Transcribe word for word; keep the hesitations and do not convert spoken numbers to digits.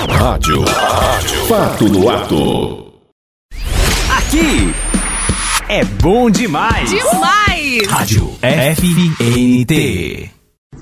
Rádio. Rádio. Fato no ato. Aqui é bom demais. Demais. Rádio F N T.